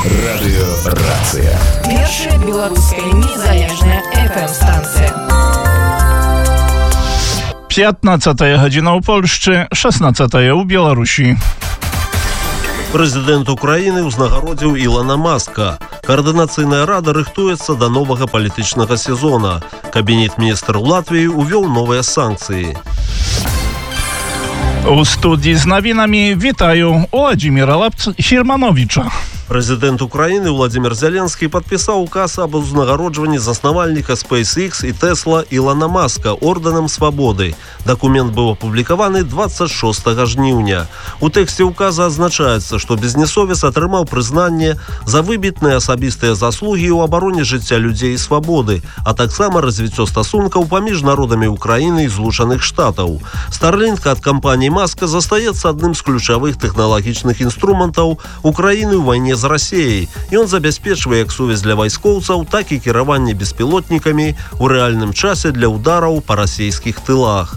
Радыёрацыя. Першая беларуская незалежная FM-станція. 15 гадзіна ў Польшчы, 16 у Беларусі. Прэзідэнт Украіны ўзнагародзіў Ілона Маска. Координаційная рада рыхтуецца да новага палітычнага сезона. Кабінет міністраў Латвіі увёў новыя санкцыі. У студії з новинами вітаю Владимира Хермановича. Прэзідэнт Украіны Владимир Зеленскі падпісаў указ аб узнагароджванні заснавальніка SpaceX і Tesla Ілона Маска ордэнам свабоды. Дакумент быў апублікаваны 26 жніўня. У тэксце указа адзначаецца, што бізнесовец атрымаў прызнанне за выбітныя асабістыя заслугі ў абароне жыцця людзей і свабоды, а таксама развіццё стасункаў паміж народамі Украіны і Злучаных Штатаў. Starlink ад кампаніі Маска застаецца адным з ключавых тэхналагічных інструментаў Украіны ў вайне з Расіяй, і он забяспечвае як сувязь для вайскоўцаў, так і кіраванне беспілотнікамі ў рэальным часе для удараў па расійскіх тылах.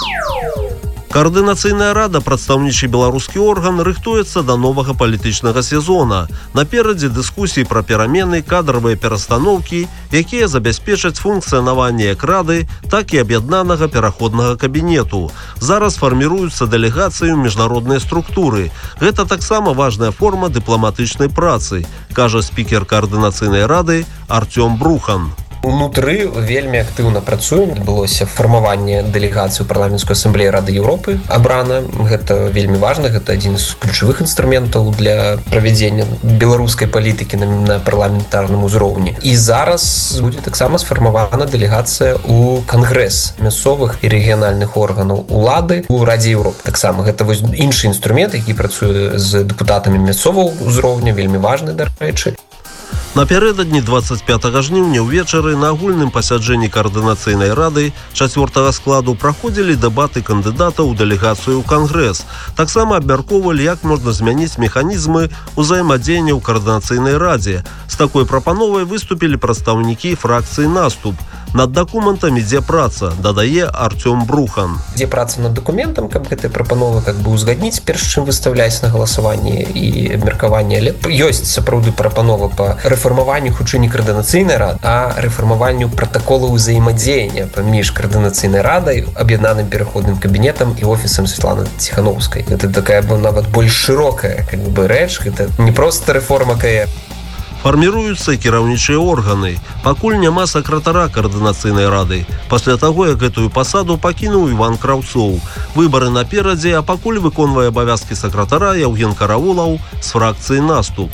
Координаційная рада, прадстаўнічы беларускі орган, рыхтуецца да новага палітычнага сезона. Наперадзе дыскусіі пра перамены, кадравыя перастаноўкі, якія забяспечаць функцыянаванне як рады, так і аб'яднанага пераходнага кабінету. Зараз фарміруюцца дэлегацыі ў міжнародныя структуры. Гэта таксама важная форма дыпламатычнай працы, кажа спікер координаційнай рады Артём Брухан. Унутры вельмі актыўна працуем. Адбылося фармаванне дэлегацыі ў парламенцкай асамблеі Рады Еўропы абрана. Гэта вельмі важна, гэта адзін з ключавых інструментаў для правядзення беларускай палітыкі на парламентарным узроўні. І зараз будзе таксама сфармавана дэлегацыя ў кангрэс мясцовых і рэгіянальных органаў улады у Радзе Еўропы. Таксама гэта вось іншы інструмент, які працуе з дэпутатамі мясцовага ўзроўня, вельмі важны, дарэчы. Напярэдадні 25 жніўня ўвечары на агульным пасяджэнні координаційнай рады 4-го складу праходзілі дэбаты кандыдатаў у дэлегацыю ў кангрэс. Таксама абмяркоўвалі, як можна змяніць механізмы ўзаемадзеяння ў координаційнай радзе. З такой прапановай выступілі прадстаўнікі фракцыі «Наступ». Над дакументам ідзе праца, дадае Артём Брухан. Ідзе праца над дакументам, каб гэтыя прапановы узгадніць, перш чым выставляць на галасаванне і абмеркаванне. Але ёсць сапраўды прапанова па рэфармаванню хутчэй не координаційнай рады, а рэфармаванню пратаколаў узаемадзеяння паміж координаційнай радай, аб'яднаным пераходным кабінетам і офісам Святланы Ціхановскай. Гэта такая нават больш шырокая рэч, гэта не проста рэформа КР. Фарміруюцца кіраўнічыя органы. Пакуль няма сакратара координаційнай рады. Пасля таго, як гэтую пасаду пакінуў Іван Краўцоў. Выбары наперадзе, а пакуль выконвае абавязкі сакратара Яўген Караулаў з фракцыі «Наступ».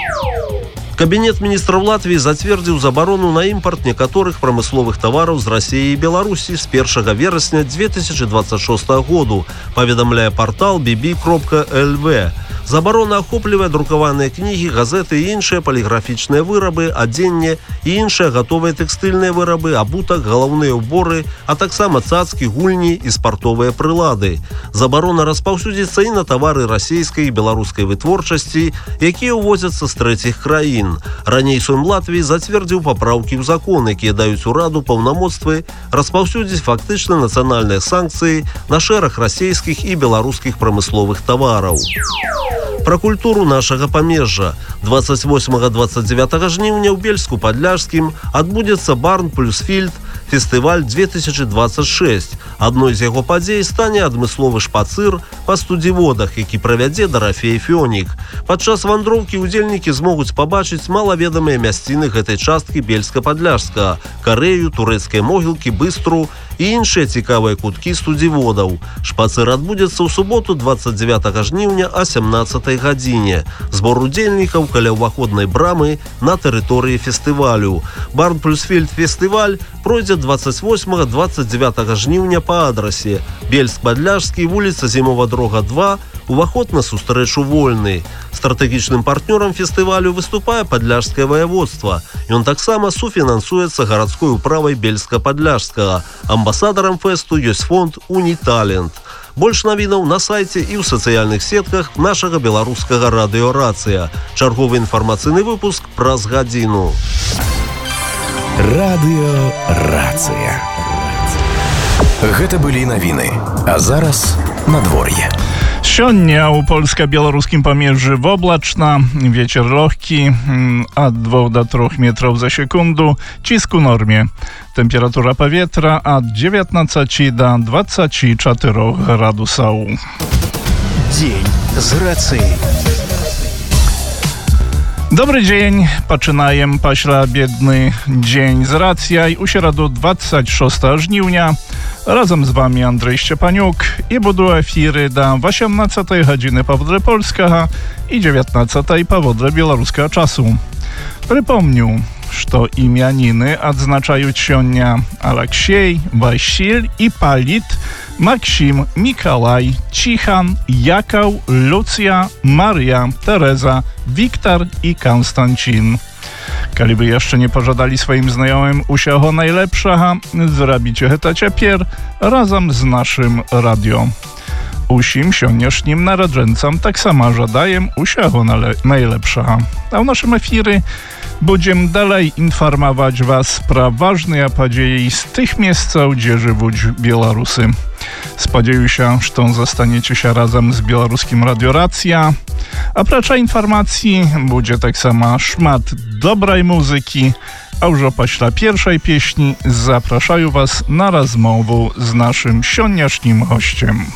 Кабінет міністраў Латвіі зацвердзіў забарону на імпарт некаторых прамысловых тавараў з Расіі і Беларусі з 1 верасня 2026 году, паведамляе партал bb.lv. Забарона ахоплівае друкаваныя кнігі, газеты і іншыя паліграфічныя вырабы, адзенне і іншыя гатовыя тэкстыльныя вырабы, абутак, галаўныя ўборы, а таксама цацкі, гульні і спартовыя прылады. Забарона распаўсюдзіцца і на тавары расійскай і беларускай вытворчасці, якія ўвозяцца з трэціх краін. Раней Сойм Латвіі зацвердзіў папраўкі ў закон, якія даюць ураду паўнамоцтвы распаўсюдзіць фактычна нацыянальныя санкцыі на шэраг расійскіх і беларускіх прамысловых тавараў. Пра культуру нашага памежжа. 28-29 жніўня ў Бельску-Падляшскім адбудзецца Барн плюс Фільд фестываль 2026. Адной з яго падзей стане адмысловы шпацыр па студзіводах, які правядзе Дарафей Фёнік. Падчас вандроўкі удзельнікі змогуць пабачыць малаведамыя мясціны гэтай часткі Бельска-Падляшскага, Карэю, турэцкія могілкі, Быстру і іншыя цікавыя куткі студзіводаў. Шпацыр адбудзецца ў суботу 29 жніўня о 17 гадзіне. Збор удзельнікаў каля ўваходнай брамы на тэрыторыі фестывалю. Барн плюс Фільд фестываль пройдзе 28-29 жніўня па адрасе Бельск-Падляшскі, вуліца Зімова Дрога 2, уваход на сустрэчу вольны. Стратэгічным партнёрам фестывалю выступае Падляшскае ваяводства. Ён таксама суфінансуецца гарадской управай Бельска-Падляшскага. Амбасадарам фэсту ёсць фонд «Уніталент». Больш навінаў на сайце і ў сацыяльных сетках нашага беларускага радыёрацыя. Чарговы інфармацыйны выпуск праз гадзіну. Радыёрацыя. Гэта былі навіны. А зараз надвор'е. Сёння у польска-беларускім памежжы воблачна, вецер лёгкі ад 2 до 3 метров за секунду, ціск у норме. Температура паветра ад 19 до 24 градусаў. Дзень з рацыяй. Добрый дзень, пачынаем пасляабедны дзень з рацыяй у сераду 26 жніўня. Разом з вами Андрей Szczepaniuk і буду ефіри до 18 години паводле польского и 19 паводле белорусского часу. Припомню, что imieniny odznaczają сёння Алексей, Василь и Полит, Максим, Миколай, Чихан, Яков, Lucja, Maria, Teresa, Wiktor i Konstancin. Kali by jeszcze nie pożadali swoim znajomym usiago najlepszego, zrobicie to ciepierw razem z naszym radio. Usim sioniesznim narodzeńcom tak samo żadajem usiago najlepszego. A w naszym efiry będziemy dalej informować was про ważne podzieje z tych miejsc, gdzie żyją Białorusy. Spodzieję się, że zostaniecie się razem z białoruskim Radio Racja. A prócz informacji będzie tak samo szmat dobrej muzyki, a już po pierwszej pieśni zapraszają was na rozmowę z naszym sioniasznim gościem.